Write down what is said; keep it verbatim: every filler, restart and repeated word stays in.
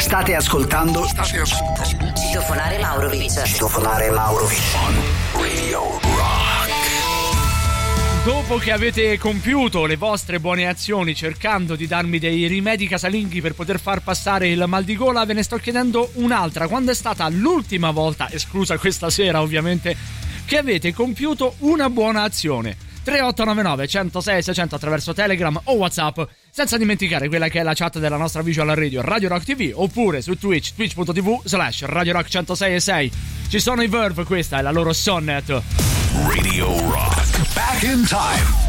State ascoltando State ascoltando Citofonare Maurovic. Citofonare Maurovic Radio Rock. Dopo che avete compiuto le vostre buone azioni cercando di darmi dei rimedi casalinghi per poter far passare il mal di gola, ve ne sto chiedendo un'altra. Quando è stata l'ultima volta, esclusa questa sera ovviamente, che avete compiuto una buona azione? tre otto nove nove centosei seicento attraverso Telegram o WhatsApp, senza dimenticare quella che è la chat della nostra visual radio Radio Rock T V, oppure su Twitch, twitch.tv slash Radio Rock centosei e sei. Ci sono i Verve, questa è la loro Sonnet. Radio Rock. Back in time.